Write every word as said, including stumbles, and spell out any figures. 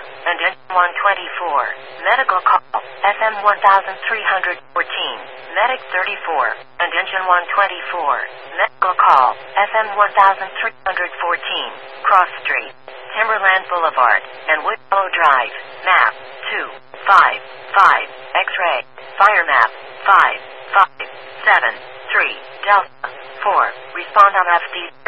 and engine one twenty-four. Medical call, S M one three one four. Medic thirty-four, and engine one twenty-four. Medical call, S M one three one four. Cross Street, Timberland Boulevard, and Woodrow Drive. Map, two five five. X-ray, fire map, five five seven three. Delta, four. Respond on F D.